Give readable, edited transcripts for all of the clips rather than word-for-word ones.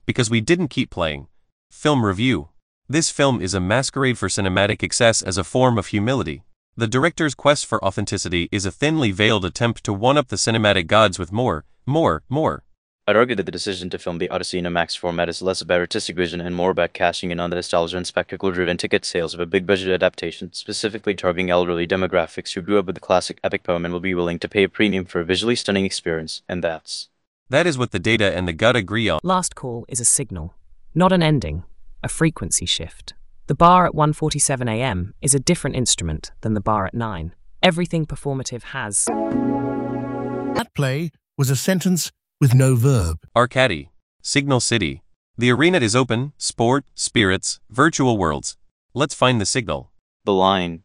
because we didn't keep playing. Film review. This film is a masquerade for cinematic excess as a form of humility. The director's quest for authenticity is a thinly veiled attempt to one-up the cinematic gods with more. I'd argue that the decision to film the Odyssey in a max format is less about artistic vision and more about cashing in on the nostalgia and spectacle-driven ticket sales of a big-budget adaptation, specifically targeting elderly demographics who grew up with the classic epic poem and will be willing to pay a premium for a visually stunning experience, and that is what the data and the gut agree on. Last Call is a signal, not an ending, a frequency shift. The bar at 1:47 a.m. is a different instrument than the bar at 9. Everything performative has. That play was a sentence with no verb. Arcady. Signal City. The arena is open, sport, spirits, virtual worlds. Let's find the signal. The line.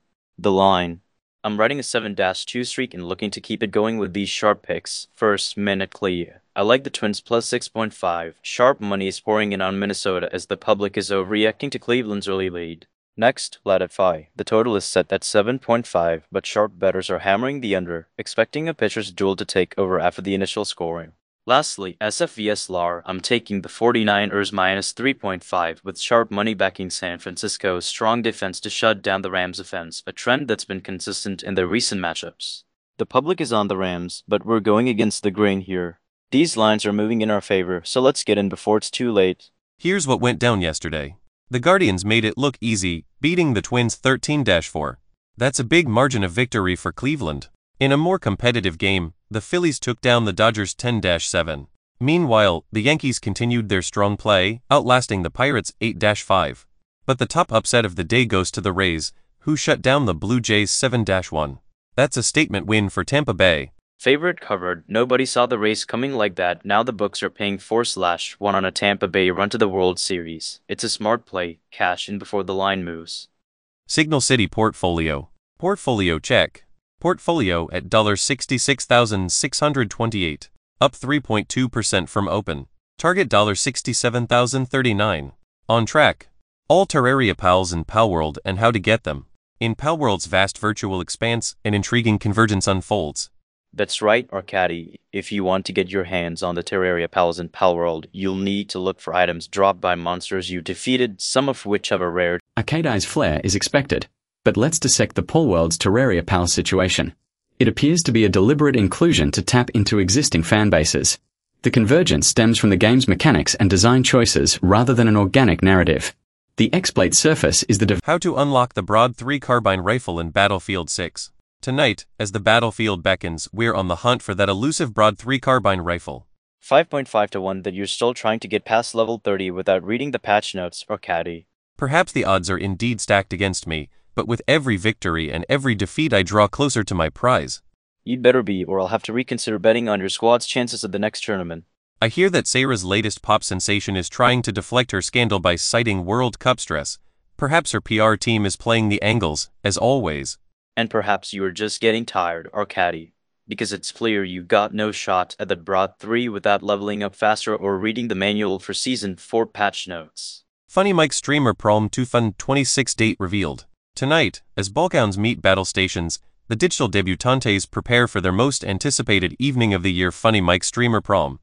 I'm riding a 7-2 streak and looking to keep it going with these sharp picks. First, Minute Clear. I like the Twins plus 6.5. Sharp money is pouring in on Minnesota as the public is overreacting to Cleveland's early lead. Next, Latify. The total is set at 7.5, but sharp bettors are hammering the under, expecting a pitcher's duel to take over after the initial scoring. Lastly, SFVS LAR, I'm taking the 49ers minus 3.5 with sharp money backing San Francisco's strong defense to shut down the Rams' offense, a trend that's been consistent in their recent matchups. The public is on the Rams, but we're going against the grain here. These lines are moving in our favor, so let's get in before it's too late. Here's what went down yesterday. The Guardians made it look easy, beating the Twins 13-4. That's a big margin of victory for Cleveland. In a more competitive game, the Phillies took down the Dodgers 10-7. Meanwhile, the Yankees continued their strong play, outlasting the Pirates 8-5. But the top upset of the day goes to the Rays, who shut down the Blue Jays 7-1. That's a statement win for Tampa Bay. Favorite covered. Nobody saw the Rays coming like that. Now the books are paying 4/1 on a Tampa Bay run to the World Series. It's a smart play. Cash in before the line moves. Signal City Portfolio. Portfolio check. Portfolio at $66,628, up 3.2% from open. Target $67,039. On track. All Terraria pals in Palworld and how to get them. In Palworld's vast virtual expanse, an intriguing convergence unfolds. That's right, Arcady. If you want to get your hands on the Terraria pals in Palworld, you'll need to look for items dropped by monsters you defeated, some of which have a rare. Arcadi's flair is expected. But let's dissect the Palworld's Terraria Pal situation. It appears to be a deliberate inclusion to tap into existing fan bases. The convergence stems from the game's mechanics and design choices rather than an organic narrative. The exploit surface is the how to unlock the Broad 3 carbine rifle in Battlefield 6. Tonight, as the battlefield beckons, we're on the hunt for that elusive Broad 3 carbine rifle. 5.5 to 1 that you're still trying to get past level 30 without reading the patch notes, Arcady. Perhaps the odds are indeed stacked against me, but with every victory and every defeat I draw closer to my prize. You'd better be, or I'll have to reconsider betting on your squad's chances at the next tournament. I hear that Sarah's latest pop sensation is trying to deflect her scandal by citing World Cup stress. Perhaps her PR team is playing the angles, as always. And perhaps you are just getting tired, Arcady, because it's clear you got no shot at the Broad 3 without leveling up faster or reading the manual for Season 4 patch notes. Funny Mike streamer Prom 2026 date revealed. Tonight, as Balkans meet battle stations, the digital debutantes prepare for their most anticipated evening of the year. Funny Mike streamer Prom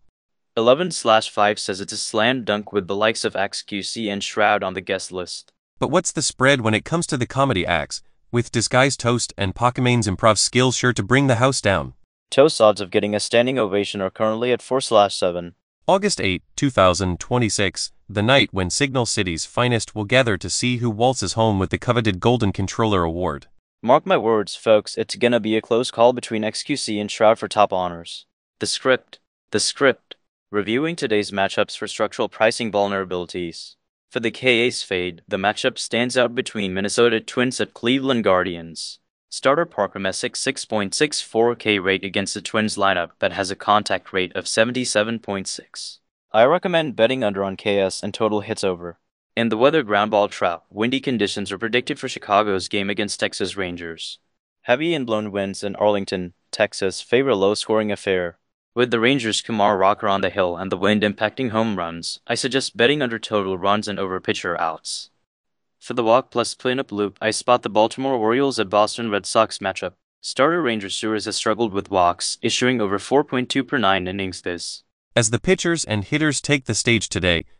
11/5 says it's a slam dunk with the likes of XQC and Shroud on the guest list. But what's the spread when it comes to the comedy acts, with Disguised Toast and Pokemane's improv skills sure to bring the house down? Toast's odds of getting a standing ovation are currently at 4/7. August 8, 2026, the night when Signal City's finest will gather to see who waltzes home with the coveted Golden Controller Award. Mark my words, folks, it's gonna be a close call between XQC and Shroud for top honors. The script. Reviewing today's matchups for structural pricing vulnerabilities. For the KA's fade, the matchup stands out between Minnesota Twins at Cleveland Guardians. Starter Parker Messick's 6.64K rate against the Twins lineup that has a contact rate of 77.6. I recommend betting under on KS and total hits over. In the weather ground ball trap, windy conditions are predicted for Chicago's game against Texas Rangers. Heavy and blown winds in Arlington, Texas favor a low-scoring affair. With the Rangers' Kumar Rocker on the hill and the wind impacting home runs, I suggest betting under total runs and over pitcher outs. For the walk plus cleanup loop, I spot the Baltimore Orioles at Boston Red Sox matchup. Starter Ranger Suarez has struggled with walks, issuing over 4.2 per 9 innings this. As the pitchers and hitters take the stage today,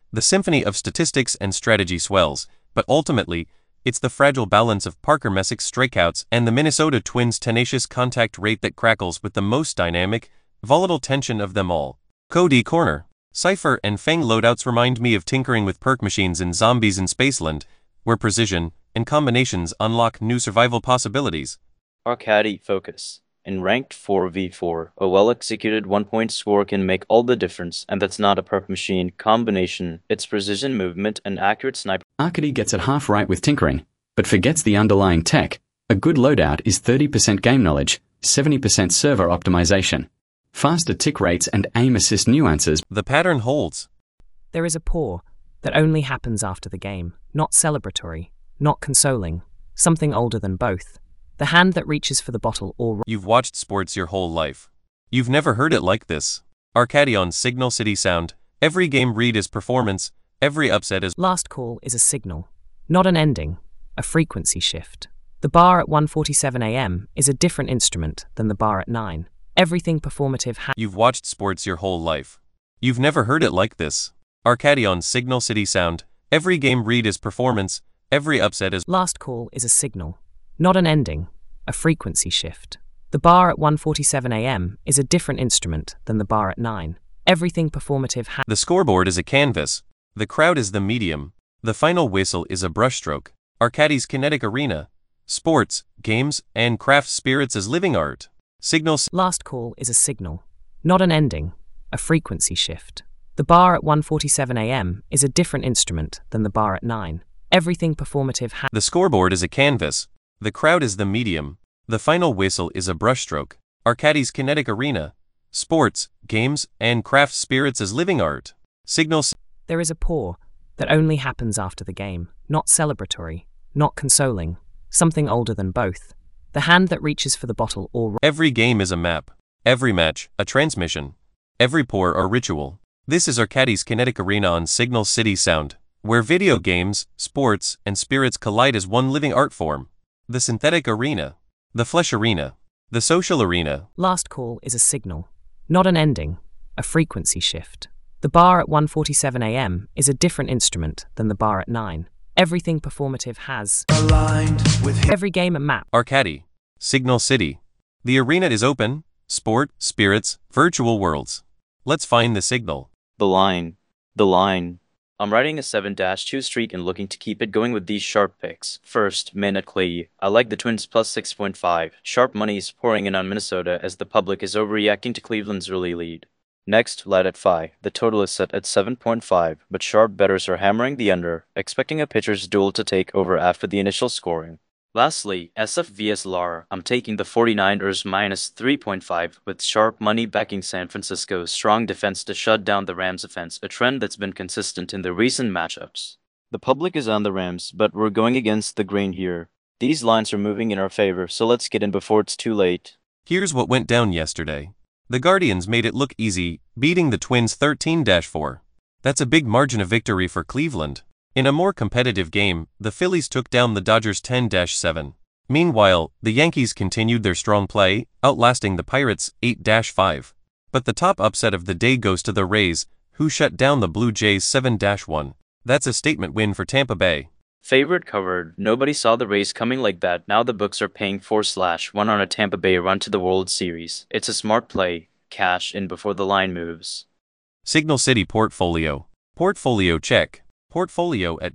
The symphony of statistics and strategy swells, but ultimately, it's the fragile balance of Parker Messick's strikeouts and the Minnesota Twins' tenacious contact rate that crackles with the most dynamic, volatile tension of them all. Cody Corner. Cypher and Fang loadouts remind me of tinkering with perk machines in Zombies in Spaceland, where precision and combinations unlock new survival possibilities. Arcady Focus. In ranked 4v4, a well-executed one-point score can make all the difference, and that's not a perk machine combination, it's precision movement and accurate sniper. Arcady gets it half right with tinkering, but forgets the underlying tech. A good loadout is 30% game knowledge, 70% server optimization, faster tick rates and aim assist nuances. The pattern holds. There is a pour that only happens after the game, not celebratory, not consoling, something older than both. The hand that reaches for the bottle or... You've watched sports your whole life. You've never heard it like this. Arcady on Signal City Sound. Every game read is performance, every upset is... Last call is a signal, not an ending, a frequency shift. The bar at 1:47 a.m. is a different instrument than the bar at 9. Everything performative You've watched sports your whole life. You've never heard it like this. Arcady on Signal City Sound. Every game read is performance, every upset is... Last call is a signal, not an ending, a frequency shift. The bar at 1:47 a.m. is a different instrument than the bar at 9. Everything performative The scoreboard is a canvas. The crowd is the medium. The final whistle is a brushstroke. Arcady's kinetic arena. Sports, games, and craft spirits as living art. Signals. Last call is a signal, not an ending, a frequency shift. The bar at 1:47 a.m. is a different instrument than the bar at 9. Everything performative The scoreboard is a canvas. The crowd is the medium. The final whistle is a brushstroke. Arcady's kinetic arena. Sports, games, and craft spirits as living art. Signals. There is a pour that only happens after the game, not celebratory, not consoling, something older than both. The hand that reaches for the bottle or... Every game is a map. Every match, a transmission. Every pour or ritual. This is Arcady's kinetic arena on Signal City Sound, where video games, sports, and spirits collide as one living art form. The synthetic arena. The flesh arena. The social arena. Last call is a signal, not an ending, a frequency shift. The bar at 1:47 a.m. is a different instrument than the bar at 9. Everything performative has aligned with every game a map. Arcady. Signal City. The arena is open, sport, spirits, virtual worlds. Let's find the signal. The line. The line. I'm riding a 7-2 streak and looking to keep it going with these sharp picks. First, Min at Clay. I like the Twins plus 6.5. Sharp money is pouring in on Minnesota as the public is overreacting to Cleveland's early lead. Next, Lad at Phi. The total is set at 7.5, but sharp bettors are hammering the under, expecting a pitcher's duel to take over after the initial scoring. Lastly, SF vs LAR. I'm taking the 49ers minus 3.5 with sharp money backing San Francisco's strong defense to shut down the Rams' offense, a trend that's been consistent in the recent matchups. The public is on the Rams, but we're going against the grain here. These lines are moving in our favor, so let's get in before it's too late. Here's what went down yesterday. The Guardians made it look easy, beating the Twins 13-4. That's a big margin of victory for Cleveland. In a more competitive game, the Phillies took down the Dodgers 10-7. Meanwhile, the Yankees continued their strong play, outlasting the Pirates 8-5. But the top upset of the day goes to the Rays, who shut down the Blue Jays 7-1. That's a statement win for Tampa Bay. Favorite covered. Nobody saw the Rays coming like that. Now the books are paying 4/1 on a Tampa Bay run to the World Series. It's a smart play. Cash in before the line moves. Signal City Portfolio. Portfolio check. Portfolio at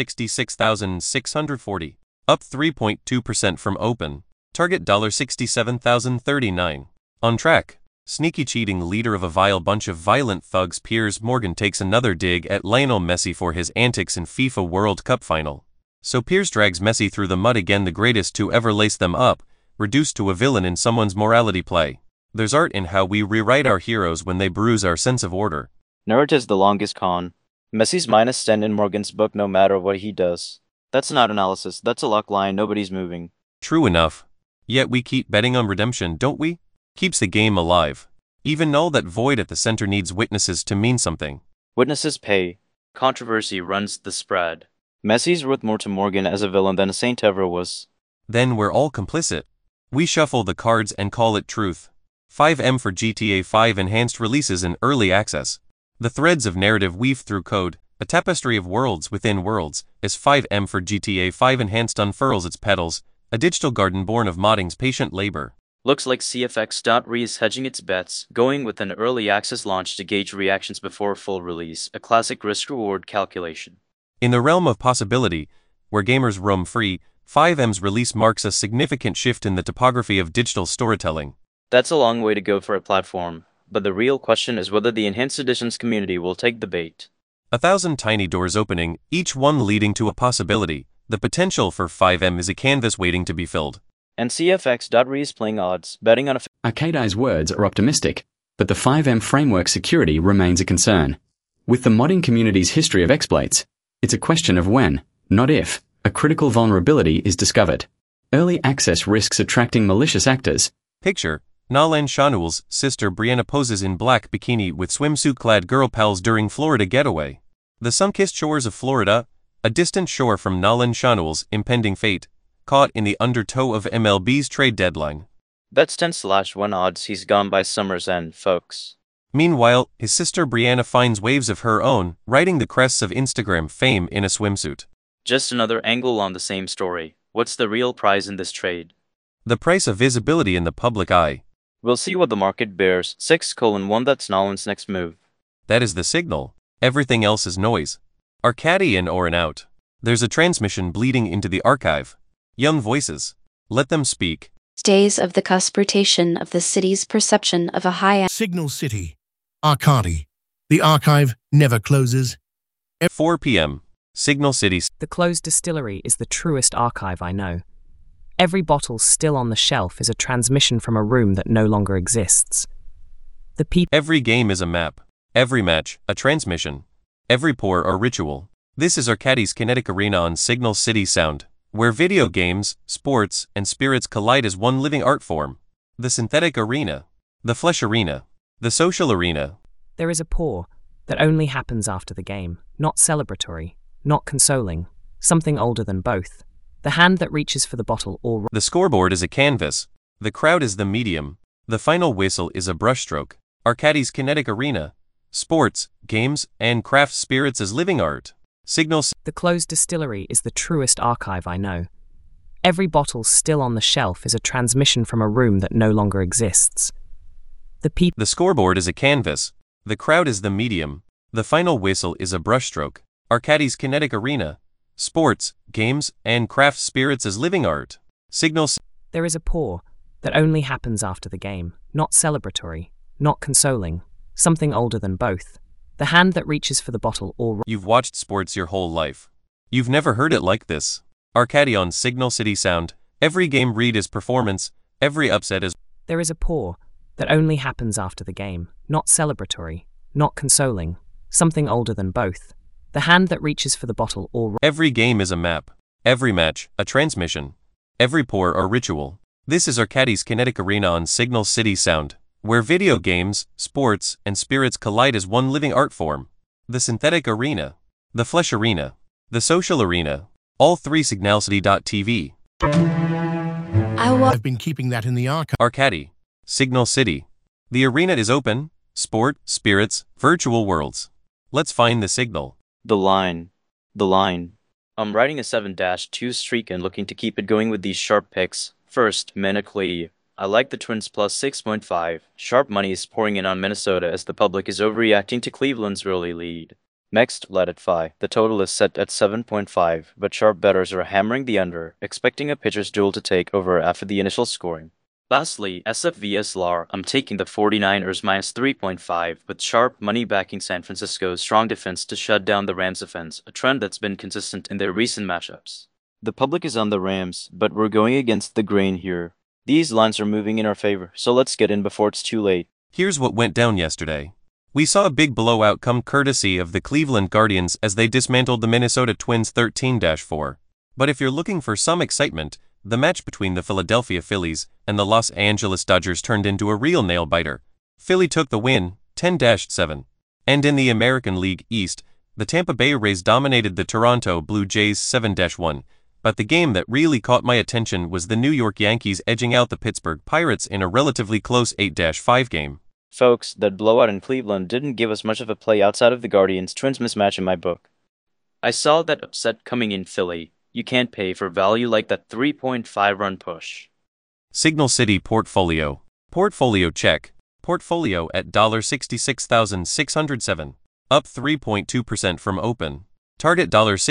$66,640. Up 3.2% from open. Target $67,039. On track. Sneaky cheating leader of a vile bunch of violent thugs Piers Morgan takes another dig at Lionel Messi for his antics in FIFA World Cup final. So Piers drags Messi through the mud again, the greatest to ever lace them up, reduced to a villain in someone's morality play. There's art in how we rewrite our heroes when they bruise our sense of order. Nerd is the longest con. Messi's minus 10 in Morgan's book no matter what he does. That's not analysis, that's a luck line, nobody's moving. True enough. Yet we keep betting on redemption, don't we? Keeps the game alive. Even null that void at the center needs witnesses to mean something. Witnesses pay. Controversy runs the spread. Messi's worth more to Morgan as a villain than a saint ever was. Then we're all complicit. We shuffle the cards and call it truth. 5M for GTA 5 enhanced releases in early access. The threads of narrative weave through code, A tapestry of worlds within worlds, as 5M for GTA 5 Enhanced unfurls its petals, a digital garden born of modding's patient labor. Looks like CFX.re is hedging its bets, going with an early access launch to gauge reactions before full release, a classic risk-reward calculation. In the realm of possibility, where gamers roam free, 5M's release marks a significant shift in the topography of digital storytelling. That's a long way to go for a platform, but the real question is whether the Enhanced Editions community will take the bait. 1,000 tiny doors opening, each one leading to a possibility. The potential for 5M is a canvas waiting to be filled. And CFX.re is playing odds, betting on a Arcadei's words are optimistic, but the 5M framework security remains a concern. With the modding community's history of exploits, it's a question of when, not if, a critical vulnerability is discovered. Early access risks attracting malicious actors. Picture: Nalan Shanuel's sister Brianna poses in black bikini with swimsuit-clad girl pals during Florida getaway. The sun-kissed shores of Florida, a distant shore from Nalan Shanuel's impending fate, caught in the undertow of MLB's trade deadline. Bets 10/1 odds he's gone by summer's end, folks. Meanwhile, his sister Brianna finds waves of her own, riding the crests of Instagram fame in a swimsuit. Just another angle on the same story. What's the real prize in this trade? The price of visibility in the public eye. We'll see what the market bears. 6:1 That's Nalan's next move. That is the signal. Everything else is noise. Arcadi in or an out. There's a transmission bleeding into the archive. Young voices. Let them speak. Days of the cusp rotation of the city's perception of a high Signal City. Arcadi. The archive never closes. 4 p.m. Signal City. The closed distillery is the truest archive I know. Every bottle still on the shelf is a transmission from a room that no longer exists. The people. Every game is a map. Every match, a transmission. Every pour, a ritual. This is Arcadi's kinetic arena on Signal City Sound, where video games, sports, and spirits collide as one living art form. The synthetic arena. The flesh arena. The social arena. There is a pour that only happens after the game, not celebratory, not consoling, something older than both. The hand that reaches for the bottle or... The scoreboard is a canvas. The crowd is the medium. The final whistle is a brushstroke. Arcadi's kinetic arena. Sports, games, and craft spirits as living art. Signal. The closed distillery is the truest archive I know. Every bottle still on the shelf is a transmission from a room that no longer exists. The scoreboard is a canvas. The crowd is the medium. The final whistle is a brushstroke. Arcadi's kinetic arena. Sports, games, and craft spirits as living art. Signal. There is a pour that only happens after the game, not celebratory, not consoling, something older than both. The hand that reaches for the bottle or... You've watched sports your whole life. You've never heard it like this. Arcadi on Signal City Sound. Every game read is performance. Every upset is... There is a pour that only happens after the game, not celebratory, not consoling, something older than both. The hand that reaches for the bottle or... Every game is a map. Every match, a transmission. Every pour, a ritual. This is Arcadi's kinetic arena on Signal City Sound, where video games, sports, and spirits collide as one living art form. The synthetic arena. The flesh arena. The social arena. All three signalcity.tv. I've been keeping that in the archive. Arcadi. Signal City. The arena is open. Sport, spirits, virtual worlds. Let's find the signal. The line. I'm riding a 7-2 streak and looking to keep it going with these sharp picks. First, Minnesota. I like the Twins plus 6.5. Sharp money is pouring in on Minnesota as the public is overreacting to Cleveland's early lead. Next, Let It Fly. The total is set at 7.5, but sharp bettors are hammering the under, expecting a pitcher's duel to take over after the initial scoring. Lastly, SF vs LAR. I'm taking the 49ers minus 3.5, with sharp money backing San Francisco's strong defense to shut down the Rams' offense, a trend that's been consistent in their recent matchups. The public is on the Rams, but we're going against the grain here. These lines are moving in our favor, so let's get in before it's too late. Here's what went down yesterday. We saw a big blowout come courtesy of the Cleveland Guardians as they dismantled the Minnesota Twins 13-4. But if you're looking for some excitement, the match between the Philadelphia Phillies and the Los Angeles Dodgers turned into a real nail-biter. Philly took the win, 10-7. And in the American League East, the Tampa Bay Rays dominated the Toronto Blue Jays 7-1. But the game that really caught my attention was the New York Yankees edging out the Pittsburgh Pirates in a relatively close 8-5 game. Folks, that blowout in Cleveland didn't give us much of a play outside of the Guardians-Twins mismatch in my book. I saw that upset coming in Philly. You can't pay for value like that 3.5 run push. Signal City Portfolio. Portfolio check. Portfolio at $66,607. Up 3.2% from open. Target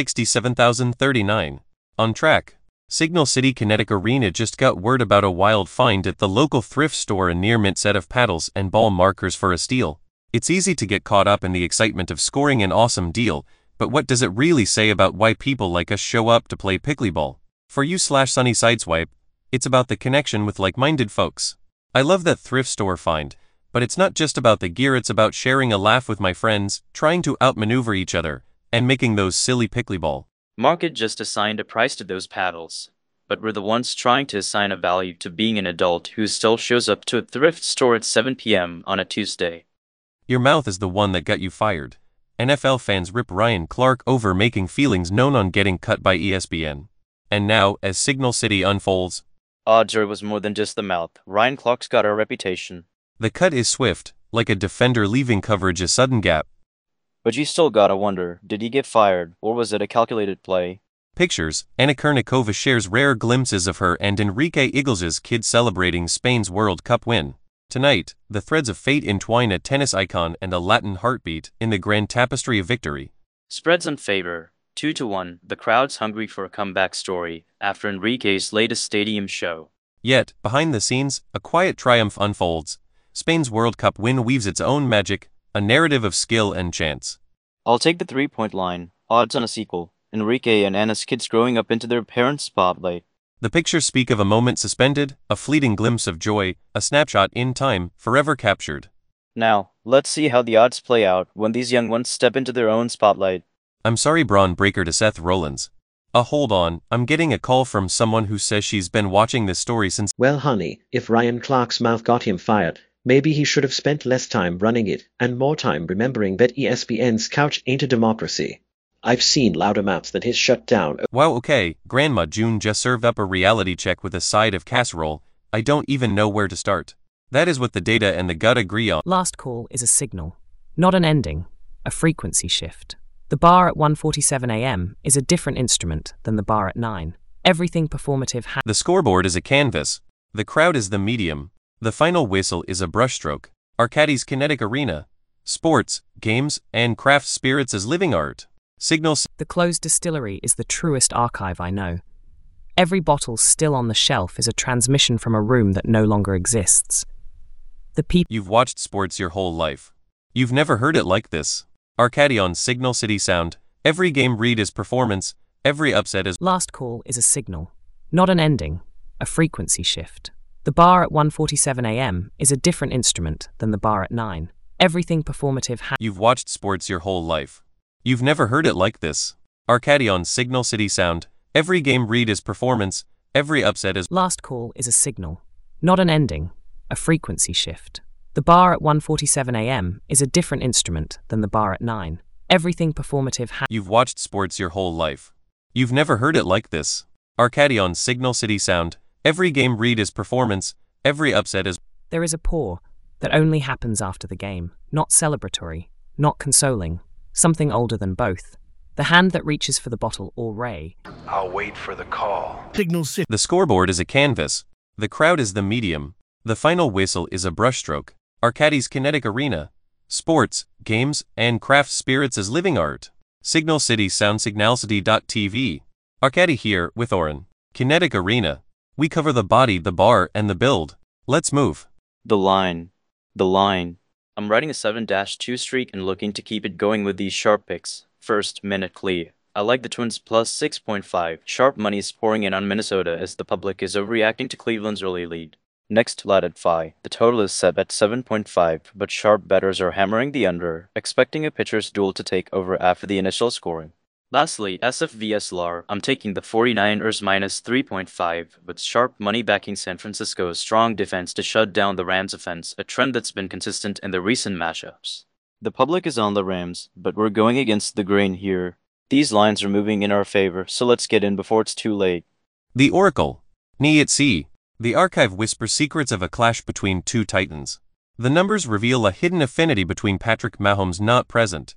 $67,039. On track. Signal City Kinetic Arena just got word about a wild find at the local thrift store, a near mint set of paddles and ball markers for a steal. It's easy to get caught up in the excitement of scoring an awesome deal, but what does it really say about why people like us show up to play pickleball? For you /Sunny Sideswipe, it's about the connection with like-minded folks. I love that thrift store find, but it's not just about the gear, it's about sharing a laugh with my friends, trying to outmaneuver each other, and making those silly pickleball. Market just assigned a price to those paddles, but we're the ones trying to assign a value to being an adult who still shows up to a thrift store at 7 p.m. on a Tuesday. Your mouth is the one that got you fired. NFL fans rip Ryan Clark over making feelings known on getting cut by ESPN. And now, as Signal City unfolds, odds are it was more than just the mouth. Ryan Clark's got a reputation. The cut is swift, like a defender leaving coverage a sudden gap. But you still gotta wonder, did he get fired, or was it a calculated play? Pictures. Anna Kournikova shares rare glimpses of her and Enrique Iglesias' kids celebrating Spain's World Cup win. Tonight, the threads of fate entwine a tennis icon and a Latin heartbeat in the grand tapestry of victory. Spreads in favor, 2-1, the crowd's hungry for a comeback story after Enrique's latest stadium show. Yet, behind the scenes, a quiet triumph unfolds. Spain's World Cup win weaves its own magic, a narrative of skill and chance. I'll take the 3-point line, odds on a sequel, Enrique and Anna's kids growing up into their parents' spotlight. The pictures speak of a moment suspended, a fleeting glimpse of joy, a snapshot in time, forever captured. Now, let's see how the odds play out when these young ones step into their own spotlight. I'm sorry, Braun Breaker to Seth Rollins. Hold on, I'm getting a call from someone who says she's been watching this story since. Well, honey, if Ryan Clark's mouth got him fired, maybe he should have spent less time running it and more time remembering that ESPN's couch ain't a democracy. I've seen louder mouths than his shut down. Wow, okay, Grandma June just served up a reality check with a side of casserole. I don't even know where to start. That is what the data and the gut agree on. Last call is a signal, not an ending, a frequency shift. The bar at 1:47 a.m. is a different instrument than the bar at 9. Everything performative has. The scoreboard is a canvas. The crowd is the medium. The final whistle is a brushstroke. Arcadis Kinetic Arena. Sports, games, and craft spirits as living art. Signals. The closed distillery is the truest archive I know. Every bottle still on the shelf is a transmission from a room that no longer exists. The people. You've watched sports your whole life. You've never heard it like this. Arcadi on Signal City Sound. Every game read is performance. Every upset is. Last call is a signal, not an ending, a frequency shift. The bar at 1:47 a.m. is a different instrument than the bar at 9. Everything performative has. You've watched sports your whole life. You've never heard it like this. Arcadi on Signal City Sound. Every game read is performance. Every upset is. Last call is a signal, not an ending, a frequency shift. The bar at 1:47 a.m. is a different instrument than the bar at 9. Everything performative has. You've watched sports your whole life. You've never heard it like this. Arcadi on Signal City Sound. Every game read is performance. Every upset is. There is a pour that only happens after the game, not celebratory, not consoling, something older than both. The hand that reaches for the bottle or ray. I'll wait for the call. Signal City. The scoreboard is a canvas. The crowd is the medium. The final whistle is a brushstroke. Arcadis Kinetic Arena. Sports, games, and craft spirits as living art. Signal City Sound Signalcity.tv. Arcadi here with Oren. Kinetic Arena. We cover the body, the bar, and the build. Let's move. The line. The line. I'm riding a 7-2 streak and looking to keep it going with these sharp picks. First, Minute Clee. I like the Twins plus 6.5. Sharp money is pouring in on Minnesota as the public is overreacting to Cleveland's early lead. Next, Lat at Phi. The total is set at 7.5, but sharp bettors are hammering the under, expecting a pitcher's duel to take over after the initial scoring. Lastly, SF vs LAR. I'm taking the 49ers minus 3.5, with sharp money backing San Francisco's strong defense to shut down the Rams' offense, a trend that's been consistent in the recent matchups. The public is on the Rams, but we're going against the grain here. These lines are moving in our favor, so let's get in before it's too late. The Oracle. Ni-It-Si. The archive whispers secrets of a clash between two titans. The numbers reveal a hidden affinity between Patrick Mahomes not present,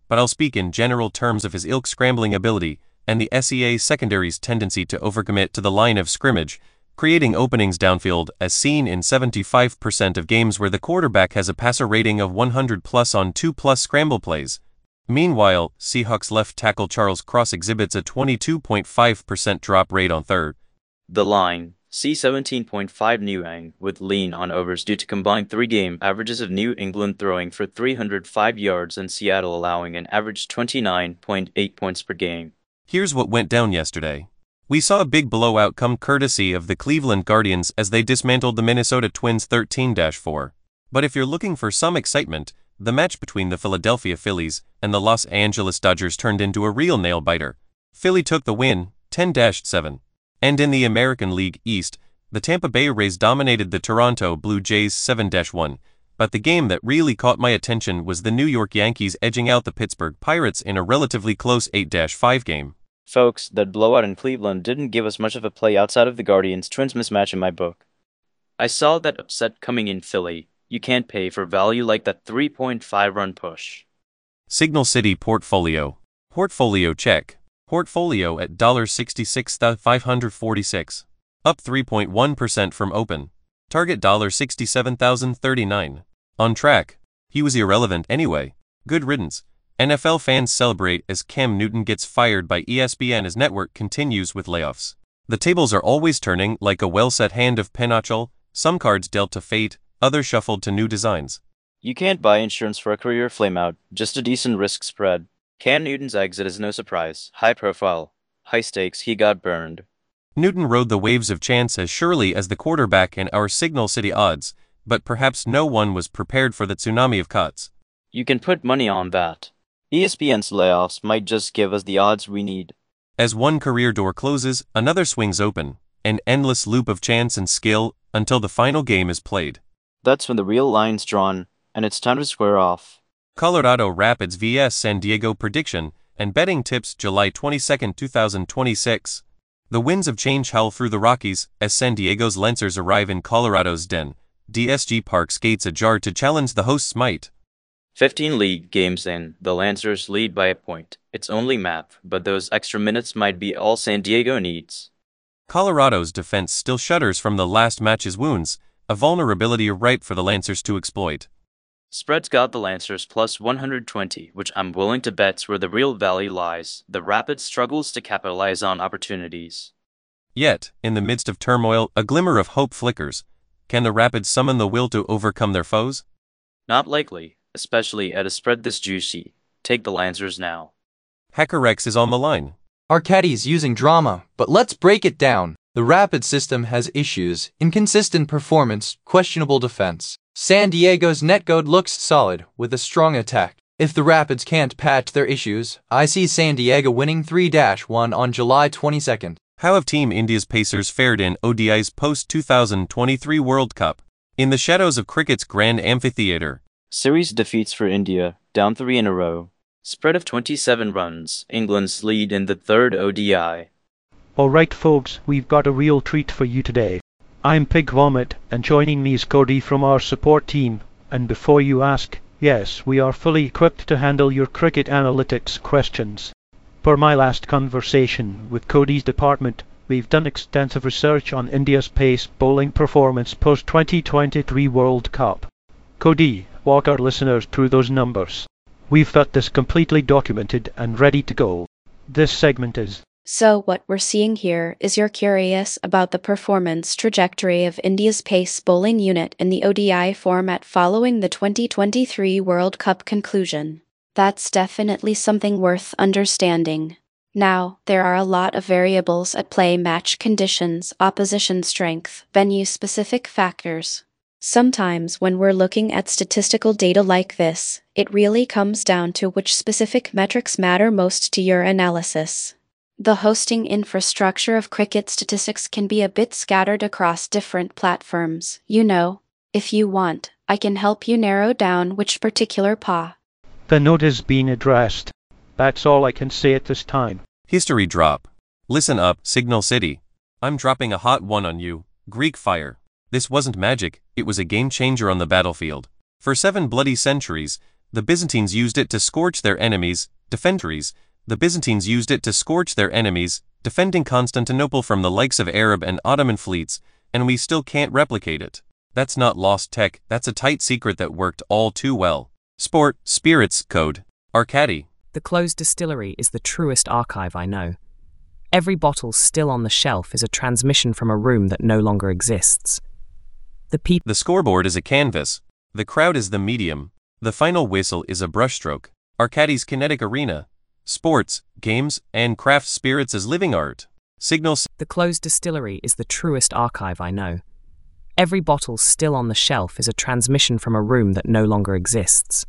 but I'll speak in general terms of his ilk scrambling ability and the SEA secondary's tendency to overcommit to the line of scrimmage, creating openings downfield as seen in 75% of games where the quarterback has a passer rating of 100 plus on 2+ scramble plays. Meanwhile, Seahawks left tackle Charles Cross exhibits a 22.5% drop rate on third. The line, C17.5 Newang, with lean on overs due to combined 3-game averages of New England throwing for 305 yards and Seattle allowing an average 29.8 points per game. Here's what went down yesterday. We saw a big blowout come courtesy of the Cleveland Guardians as they dismantled the Minnesota Twins 13-4. But if you're looking for some excitement, the match between the Philadelphia Phillies and the Los Angeles Dodgers turned into a real nail-biter. Philly took the win, 10-7. And in the American League East, the Tampa Bay Rays dominated the Toronto Blue Jays 7-1. But the game that really caught my attention was the New York Yankees edging out the Pittsburgh Pirates in a relatively close 8-5 game. Folks, that blowout in Cleveland didn't give us much of a play outside of the Guardians-Twins mismatch in my book. I saw that upset coming in Philly. You can't pay for value like that 3.5-run push. Signal City Portfolio. Portfolio check. Portfolio at $66,546. Up 3.1% from open. Target $67,039. On track. He was irrelevant anyway. Good riddance. NFL fans celebrate as Cam Newton gets fired by ESPN as network continues with layoffs. The tables are always turning like a well-set hand of pinochle, some cards dealt to fate, others shuffled to new designs. You can't buy insurance for a career flameout, just a decent risk spread. Cam Newton's exit is no surprise. High profile, high stakes, he got burned. Newton rode the waves of chance as surely as the quarterback in our Signal City odds, but perhaps no one was prepared for the tsunami of cuts. You can put money on that. ESPN's layoffs might just give us the odds we need. As one career door closes, another swings open, an endless loop of chance and skill until the final game is played. That's when the real line's drawn, and it's time to square off. Colorado Rapids vs San Diego prediction and betting tips July 22, 2026. The winds of change howl through the Rockies as San Diego's Lancers arrive in Colorado's den. DSG Park's gates ajar to challenge the hosts' might. 15 league games in, the Lancers lead by a point. It's only math, but those extra minutes might be all San Diego needs. Colorado's defense still shudders from the last match's wounds, a vulnerability ripe for the Lancers to exploit. Spread's got the Lancers plus 120, which I'm willing to bet's where the real value lies. The Rapids struggles to capitalize on opportunities. Yet, in the midst of turmoil, a glimmer of hope flickers. Can the Rapids summon the will to overcome their foes? Not likely, especially at a spread this juicy. Take the Lancers now. HackerX is on the line. Arcadi's using drama, but let's break it down. The Rapid system has issues, inconsistent performance, questionable defense. San Diego's netcode looks solid, with a strong attack. If the Rapids can't patch their issues, I see San Diego winning 3-1 on July 22nd. How have Team India's Pacers fared in ODI's post-2023 World Cup? In the shadows of cricket's grand amphitheater. Series defeats for India, down 3 in a row. Spread of 27 runs, England's lead in the third ODI. Alright folks, we've got a real treat for you today. I'm Pig Vomit, and joining me is Cody from our support team. And before you ask, yes, we are fully equipped to handle your cricket analytics questions. Per my last conversation with Cody's department, we've done extensive research on India's pace bowling performance post-2023 World Cup. Cody, walk our listeners through those numbers. We've got this completely documented and ready to go. This segment is... So what we're seeing here is you're curious about the performance trajectory of India's pace bowling unit in the ODI format following the 2023 World Cup conclusion. That's definitely something worth understanding. Now, there are a lot of variables at play: match conditions, opposition strength, venue-specific factors. Sometimes when we're looking at statistical data like this, it really comes down to which specific metrics matter most to your analysis. The hosting infrastructure of cricket statistics can be a bit scattered across different platforms. If you want, I can help you narrow down which particular PA. The note is being addressed. That's all I can say at this time. History drop. Listen up, Signal City. I'm dropping a hot one on you. Greek fire. This wasn't magic, it was a game changer on the battlefield. For 7 bloody centuries, The Byzantines used it to scorch their enemies, defending Constantinople from the likes of Arab and Ottoman fleets, and we still can't replicate it. That's not lost tech, that's a tight secret that worked all too well. Spirits, Code. Arcady. The closed distillery is the truest archive I know. Every bottle still on the shelf is a transmission from a room that no longer exists. The scoreboard is a canvas. The crowd is the medium. The final whistle is a brushstroke. Arcady's kinetic arena. Sports, games, and craft spirits as living art. The closed distillery is the truest archive I know. Every bottle still on the shelf is a transmission from a room that no longer exists.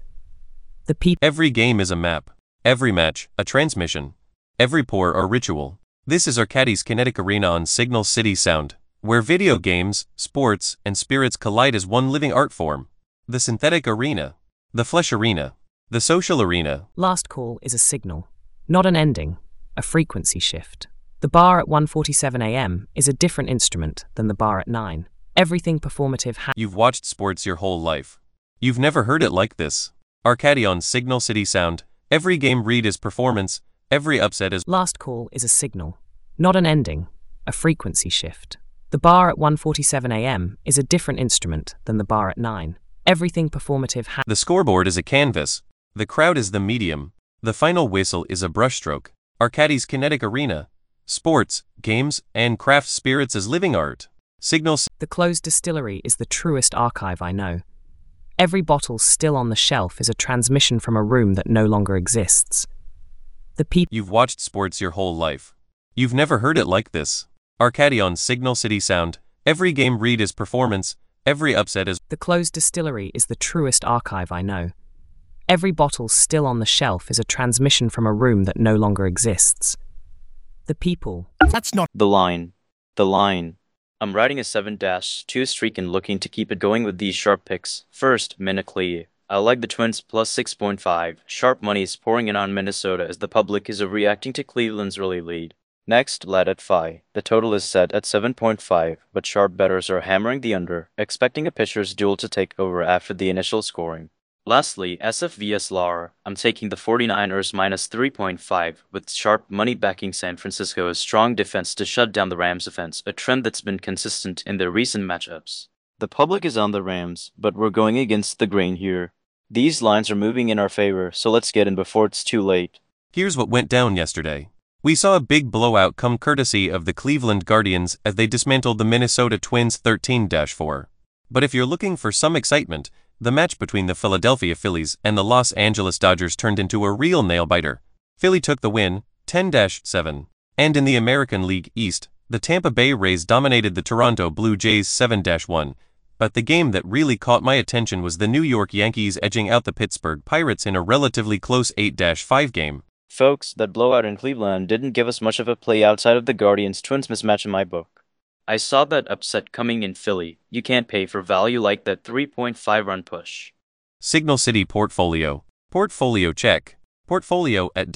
Every game is a map. Every match, a transmission. Every pour, a ritual. This is Arcady's kinetic arena on Signal City Sound, where video games, sports, and spirits collide as one living art form. The synthetic arena. The flesh arena. The social arena. Last call is a signal, not an ending, a frequency shift. The bar at 1:47 a.m. is a different instrument than the bar at 9. Everything performative You've watched sports your whole life. You've never heard it like this. Arcady on Signal City Sound. Every game read is performance, every upset is... Last call is a signal, not an ending, a frequency shift. The bar at 1:47 a.m. is a different instrument than the bar at 9. Everything performative The scoreboard is a canvas. The crowd is the medium. The final whistle is a brushstroke. Arcady's kinetic arena. Sports, games, and craft spirits as living art. The closed distillery is the truest archive I know. Every bottle still on the shelf is a transmission from a room that no longer exists. You've watched sports your whole life. You've never heard it like this. Arcady on Signal City Sound. Every game read is performance, every upset is... The closed distillery is the truest archive I know. Every bottle still on the shelf is a transmission from a room that no longer exists. That's not... The line. The line. I'm riding a 7-2 streak and looking to keep it going with these sharp picks. First, Minnesota. I like the Twins plus 6.5. Sharp money is pouring in on Minnesota as the public is reacting to Cleveland's early lead. Next, Lad at Phi. The total is set at 7.5, but sharp bettors are hammering the under, expecting a pitcher's duel to take over after the initial scoring. Lastly, SF vs LAR. I'm taking the 49ers minus 3.5, with sharp money backing San Francisco's strong defense to shut down the Rams' offense, a trend that's been consistent in their recent matchups. The public is on the Rams, but we're going against the grain here. These lines are moving in our favor, so let's get in before it's too late. Here's what went down yesterday. We saw a big blowout come courtesy of the Cleveland Guardians as they dismantled the Minnesota Twins 13-4. But if you're looking for some excitement, the match between the Philadelphia Phillies and the Los Angeles Dodgers turned into a real nail-biter. Philly took the win, 10-7. And in the American League East, the Tampa Bay Rays dominated the Toronto Blue Jays 7-1. But the game that really caught my attention was the New York Yankees edging out the Pittsburgh Pirates in a relatively close 8-5 game. Folks, that blowout in Cleveland didn't give us much of a play outside of the Guardians-Twins mismatch in my book. I saw that upset coming in Philly. You can't pay for value like that 3.5 run push. Signal City Portfolio. Portfolio check. Portfolio at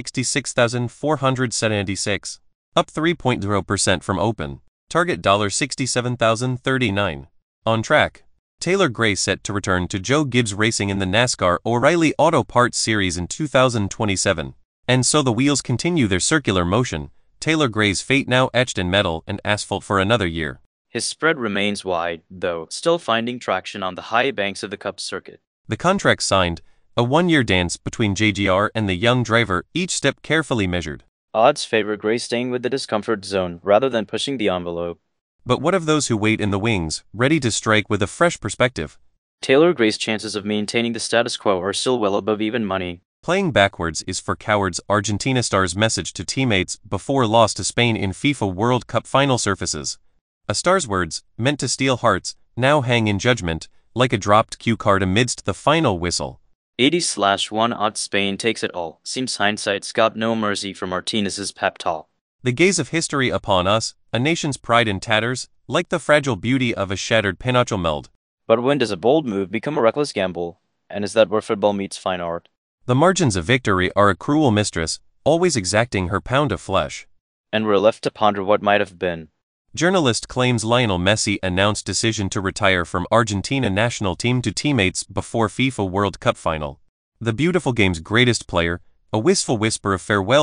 $66,476. Up 3.0% from open. Target $67,039. On track. Taylor Gray set to return to Joe Gibbs Racing in the NASCAR O'Reilly Auto Parts Series in 2027. And so the wheels continue their circular motion. Taylor Gray's fate now etched in metal and asphalt for another year. His spread remains wide, though, still finding traction on the high banks of the Cup circuit. The contract signed, a one-year dance between JGR and the young driver, each step carefully measured. Odds favor Gray staying with the discomfort zone rather than pushing the envelope. But what of those who wait in the wings, ready to strike with a fresh perspective? Taylor Gray's chances of maintaining the status quo are still well above even money. Playing backwards is for cowards. Argentina star's message to teammates before loss to Spain in FIFA World Cup final surfaces. A star's words, meant to steal hearts, now hang in judgment, like a dropped cue card amidst the final whistle. 80/1 odds Spain takes it all. Seems hindsight's got no mercy for Martinez's pep talk. The gaze of history upon us, a nation's pride in tatters, like the fragile beauty of a shattered Pinocho meld. But when does a bold move become a reckless gamble? And is that where football meets fine art? The margins of victory are a cruel mistress, always exacting her pound of flesh. And we're left to ponder what might have been. Journalist claims Lionel Messi announced decision to retire from Argentina national team to teammates before FIFA World Cup final. the beautiful game's greatest player, a wistful whisper of farewell